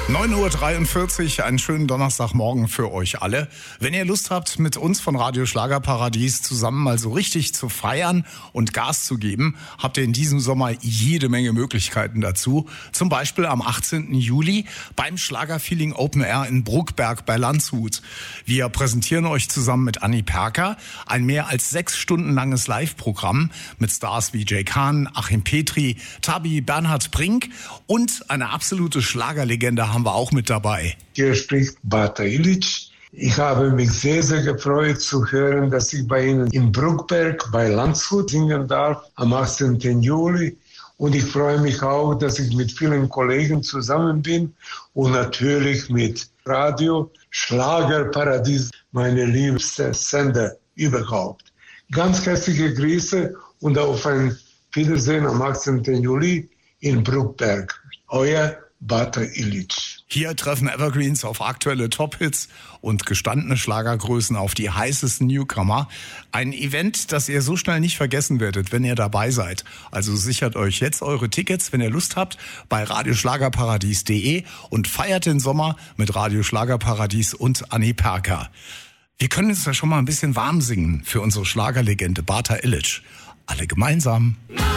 9:43 Uhr, einen schönen Donnerstagmorgen für euch alle. Wenn ihr Lust habt, mit uns von Radio Schlagerparadies zusammen mal so richtig zu feiern und Gas zu geben, habt ihr in diesem Sommer jede Menge Möglichkeiten dazu. Zum Beispiel am 18. Juli beim Schlagerfeeling Open Air in Bruckberg bei Landshut. Wir präsentieren euch zusammen mit Anni Perker ein mehr als 6 Stunden langes Live-Programm mit Stars wie Jay Kahn, Achim Petri, Tabi, Bernhard Brink und eine absolute Schlagerlegende haben wir auch mit dabei. Hier spricht Bata Ilic. Ich habe mich sehr, sehr gefreut zu hören, dass ich bei Ihnen in Bruckberg bei Landshut singen darf am 18. Juli. Und ich freue mich auch, dass ich mit vielen Kollegen zusammen bin und natürlich mit Radio Schlagerparadies, meine liebste Sender überhaupt. Ganz herzliche Grüße und auf ein Wiedersehen am 18. Juli in Bruckberg. Euer Bata Ilic. Hier treffen Evergreens auf aktuelle Top-Hits und gestandene Schlagergrößen auf die heißesten Newcomer. Ein Event, das ihr so schnell nicht vergessen werdet, wenn ihr dabei seid. Also sichert euch jetzt eure Tickets, wenn ihr Lust habt, bei radioschlagerparadies.de und feiert den Sommer mit Radio Schlagerparadies und Anni Perker. Wir können uns ja schon mal ein bisschen warm singen für unsere Schlagerlegende Bata Ilic. Alle gemeinsam.